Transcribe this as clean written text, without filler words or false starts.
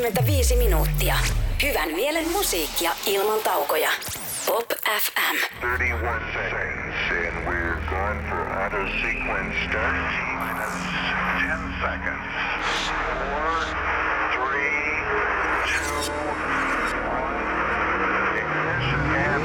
25 minuuttia. Hyvän mielen musiikkia ilman taukoja. Pop FM. 31 seconds and we're going for auto sequence start. 10 seconds. 4,